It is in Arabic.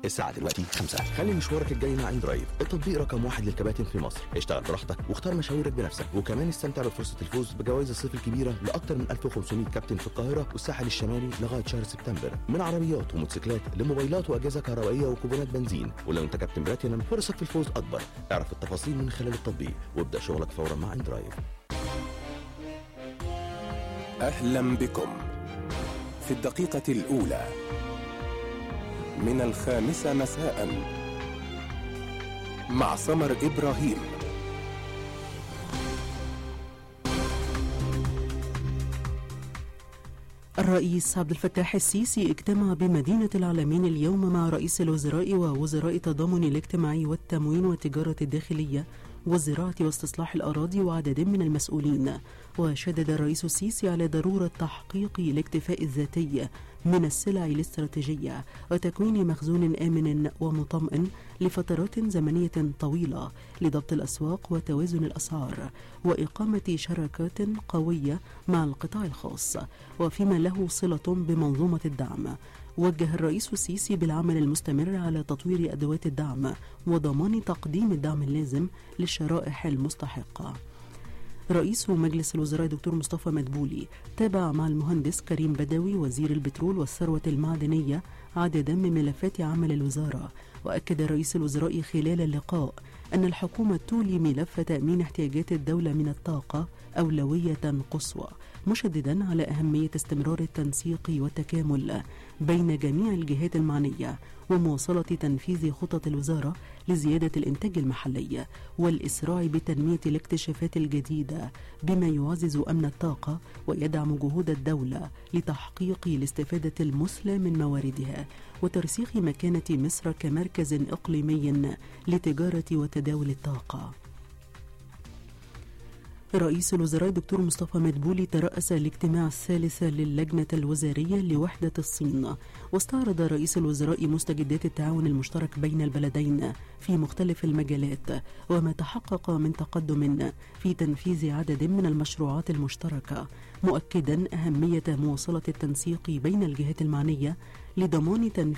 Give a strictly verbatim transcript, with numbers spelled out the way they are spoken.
الساعة دلوقتي خمسة. خلي مشوارك الجاي مع اندرايف، التطبيق رقم واحد للكباتن في مصر. اشتغل براحتك واختار مشاويرك بنفسك، وكمان استمتع بفرصة الفوز بجوائز الصيف الكبيرة لأكثر من ألف وخمسمائة كابتن في القاهرة والساحل الشمالي لغاية شهر سبتمبر، من عربيات وموتوسيكلات لموبايلات وأجهزة كهربائية وكوبونات بنزين. ولو انت كابتن بلاتينم فرصك في الفوز أكبر. اعرف التفاصيل من خلال التطبيق وابدأ شغلك فورا مع اندرايف. أهلا بكم في الدقيقة الأولى من الخامسة مساء مع سمر إبراهيم. الرئيس عبد الفتاح السيسي اجتمع بمدينة العلمين اليوم مع رئيس الوزراء ووزراء التضامن الاجتماعي والتموين والتجارة الداخلية والزراعة واستصلاح الأراضي وعدد من المسؤولين. وشدد الرئيس السيسي على ضرورة تحقيق الاكتفاء الذاتي من السلع الاستراتيجية وتكوين مخزون آمن ومطمئن لفترات زمنية طويلة لضبط الأسواق وتوازن الأسعار وإقامة شراكات قوية مع القطاع الخاص وفيما له صلة بمنظومة الدعم. وجه الرئيس السيسي بالعمل المستمر على تطوير أدوات الدعم وضمان تقديم الدعم اللازم للشرائح المستحقة. رئيس مجلس الوزراء دكتور مصطفى مدبولي تابع مع المهندس كريم بدوي وزير البترول والثروة المعدنية عددا من ملفات عمل الوزارة. وأكد رئيس الوزراء خلال اللقاء أن الحكومة تولي ملف تأمين احتياجات الدولة من الطاقة أولوية قصوى، مشددا على أهمية استمرار التنسيق والتكامل بين جميع الجهات المعنية ومواصلة تنفيذ خطط الوزارة لزيادة الإنتاج المحلي والإسراع بتنمية الاكتشافات الجديدة بما يعزز أمن الطاقة ويدعم جهود الدولة لتحقيق الاستفادة المثلى من مواردها وترسيخ مكانة مصر كمركز إقليمي لتجارة وتداول الطاقة. رئيس الوزراء دكتور مصطفى مدبولي ترأس الاجتماع الثالث للجنة الوزارية لوحدة الصين، واستعرض رئيس الوزراء مستجدات التعاون المشترك بين البلدين في مختلف المجالات وما تحقق من تقدم في تنفيذ عدد من المشروعات المشتركة، مؤكدا أهمية مواصلة التنسيق بين الجهات المعنية لضمان تنفيذ